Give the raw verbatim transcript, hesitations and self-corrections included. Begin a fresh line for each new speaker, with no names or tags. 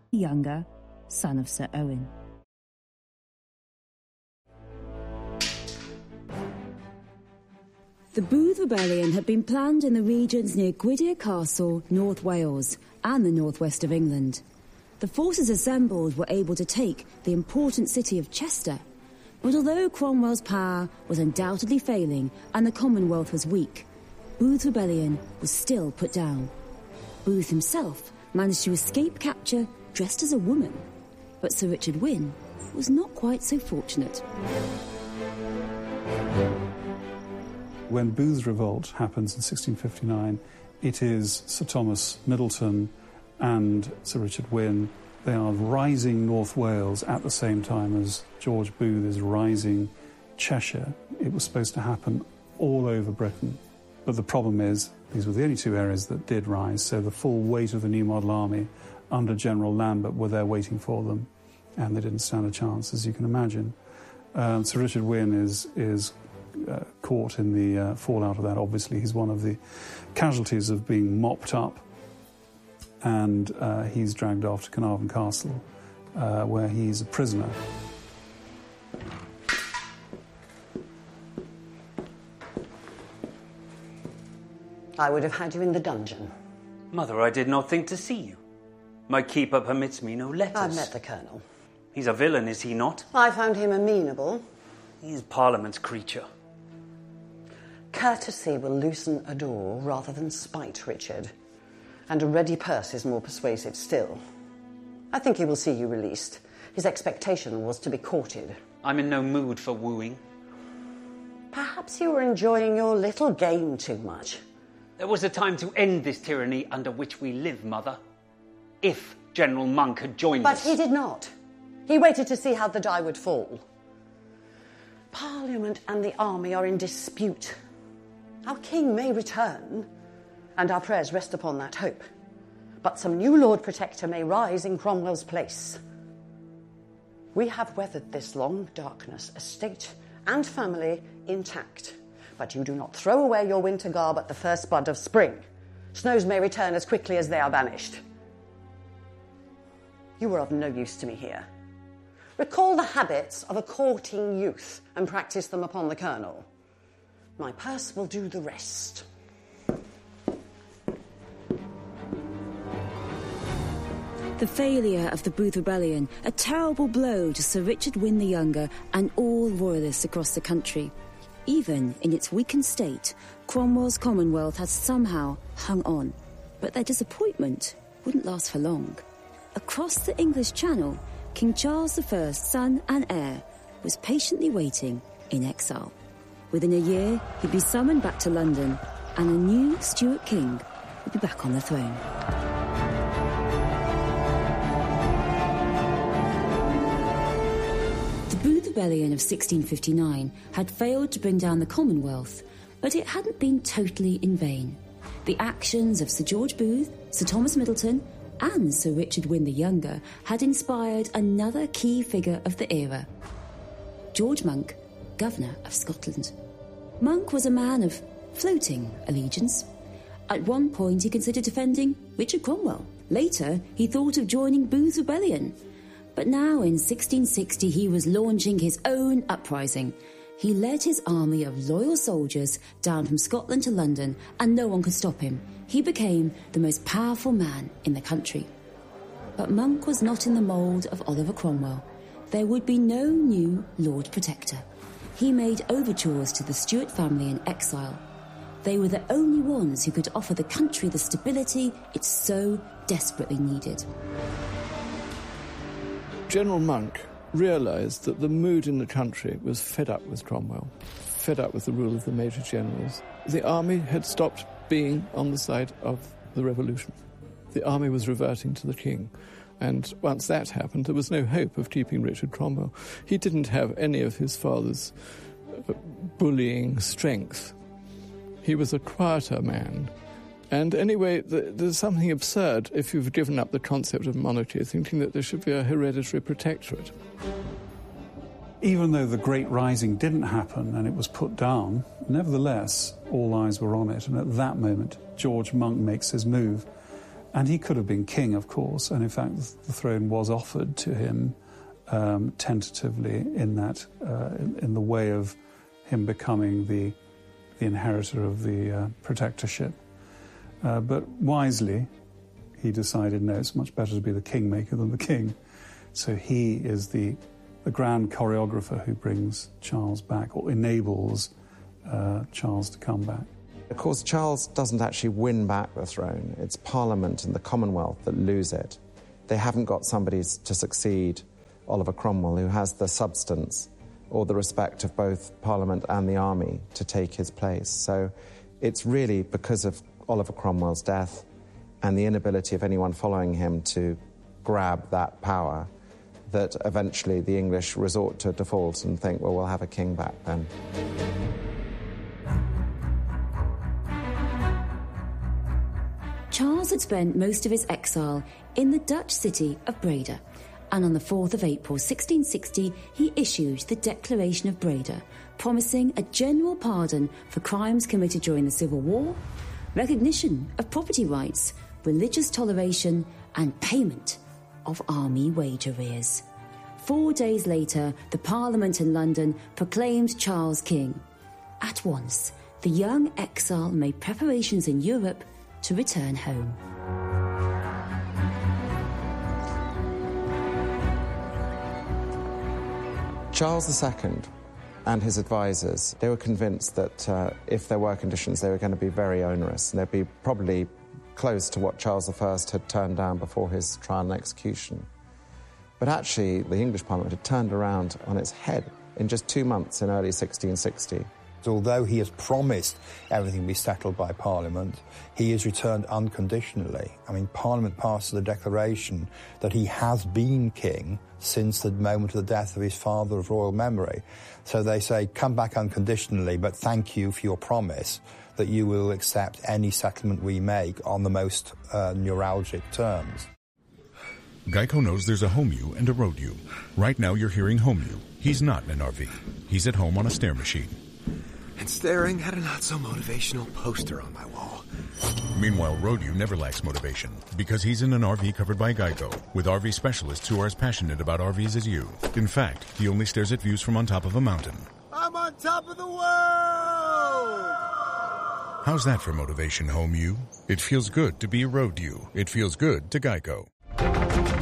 the Younger, son of Sir Owen. The Booth Rebellion had been planned in the regions near Gwydir Castle, North Wales, and the northwest of England. The forces assembled were able to take the important city of Chester, but although Cromwell's power was undoubtedly failing and the Commonwealth was weak, Booth's rebellion was still put down. Booth himself managed to escape capture dressed as a woman, but Sir Richard Wynne was not quite so fortunate.
When Booth's revolt happens in sixteen fifty-nine, it is Sir Thomas Middleton and Sir Richard Wynne. They are rising North Wales at the same time as George Booth is rising Cheshire. It was supposed to happen all over Britain. But the problem is, these were the only two areas that did rise, so the full weight of the New Model Army under General Lambert were there waiting for them, and they didn't stand a chance, as you can imagine. Um, Sir Richard Wynne is, is uh, caught in the uh, fallout of that, obviously. He's one of the casualties of being mopped up, and uh, he's dragged off to Carnarvon Castle, uh, where he's a prisoner.
I would have had you in the dungeon.
Mother, I did not think to see you. My keeper permits me no letters.
I've met the Colonel.
He's a villain, is he not?
I found him amenable.
He is Parliament's creature.
Courtesy will loosen a door rather than spite, Richard. And a ready purse is more persuasive still. I think he will see you released. His expectation was to be courted.
I'm in no mood for wooing.
Perhaps you were enjoying your little game too much.
There was a time to end this tyranny under which we live, Mother. If General Monk had joined
but
us...
But he did not. He waited to see how the die would fall. Parliament and the army are in dispute. Our king may return, and our prayers rest upon that hope. But some new Lord Protector may rise in Cromwell's place. We have weathered this long darkness, estate and family intact. But you do not throw away your winter garb at the first bud of spring. Snows may return as quickly as they are banished. You were of no use to me here. Recall the habits of a courting youth and practice them upon the Colonel. My purse will do the rest.
The failure of the Booth Rebellion, a terrible blow to Sir Richard Wynne the Younger and all royalists across the country. Even in its weakened state, Cromwell's Commonwealth had somehow hung on. But their disappointment wouldn't last for long. Across the English Channel, King Charles the First's son and heir was patiently waiting in exile. Within a year, he'd be summoned back to London, and a new Stuart king would be back on the throne. The Booth Rebellion of sixteen fifty-nine had failed to bring down the Commonwealth, but it hadn't been totally in vain. The actions of Sir George Booth, Sir Thomas Middleton, and Sir Richard Wynne the Younger had inspired another key figure of the era, George Monk, Governor of Scotland. Monk was a man of floating allegiance. At one point he considered defending Richard Cromwell. Later he thought of joining Booth's rebellion. But now in sixteen sixty he was launching his own uprising. He led his army of loyal soldiers down from Scotland to London, and no one could stop him. He became the most powerful man in the country. But Monk was not in the mould of Oliver Cromwell. There would be no new Lord Protector. He made overtures to the Stuart family in exile. They were the only ones who could offer the country the stability it so desperately needed.
General Monk realised that the mood in the country was fed up with Cromwell, fed up with the rule of the Major Generals. The army had stopped being on the side of the revolution. The army was reverting to the king. And once that happened, there was no hope of keeping Richard Cromwell. He didn't have any of his father's uh, bullying strength. He was a quieter man. And anyway, the, there's something absurd if you've given up the concept of monarchy, thinking that there should be a hereditary protectorate.
Even though the Great Rising didn't happen and it was put down, nevertheless, all eyes were on it. And at that moment, George Monk makes his move. And he could have been king, of course, and in fact the throne was offered to him um, tentatively in that, uh, in, in the way of him becoming the, the inheritor of the uh, protectorship. Uh, but wisely, he decided, no, it's much better to be the kingmaker than the king. So he is the, the grand choreographer who brings Charles back, or enables uh, Charles to come back.
Of course, Charles doesn't actually win back the throne. It's Parliament and the Commonwealth that lose it. They haven't got somebody to succeed Oliver Cromwell who has the substance or the respect of both Parliament and the army to take his place. So it's really because of Oliver Cromwell's death and the inability of anyone following him to grab that power that eventually the English resort to default and think, well, we'll have a king back then.
Charles had spent most of his exile in the Dutch city of Breda, and on the fourth of April sixteen sixty he issued the Declaration of Breda, promising a general pardon for crimes committed during the Civil War, recognition of property rights, religious toleration and payment of army wage arrears. Four days later, the Parliament in London proclaimed Charles king. At once, the young exile made preparations in Europe to return home.
Charles the Second and his advisors, they were convinced that uh, if there were conditions, they were going to be very onerous, and they'd be probably close to what Charles the First had turned down before his trial and execution. But actually, the English Parliament had turned around on its head in just two months in early sixteen sixty.
Although he has promised everything be settled by Parliament, he is returned unconditionally. I mean, Parliament passes the declaration that he has been king since the moment of the death of his father of royal memory. So they say, come back unconditionally, but thank you for your promise that you will accept any settlement we make on the most uh, neuralgic terms.
Geico knows there's a home you and a road you. Right now you're hearing home you. He's not in an R V. He's at home on a stair machine.
And staring at a not-so-motivational poster on my wall.
Meanwhile, Road-U never lacks motivation because he's in an R V covered by Geico with R V specialists who are as passionate about R Vs as you. In fact, he only stares at views from on top of a mountain.
I'm on top of the world!
How's that for motivation, home you? It feels good to be Road-U. It feels good to Geico.